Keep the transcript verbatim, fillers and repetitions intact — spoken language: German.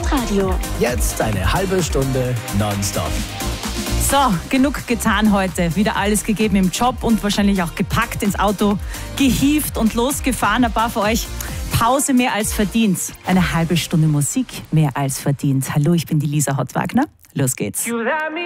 Hitradio. Jetzt eine halbe Stunde nonstop. So, genug getan heute. Wieder alles gegeben im Job und wahrscheinlich auch gepackt ins Auto, gehievt und losgefahren. Ein paar von euch. Pause mehr als verdient. Eine halbe Stunde Musik mehr als verdient. Hallo, ich bin die Lisa Hott-Wagner. Los geht's.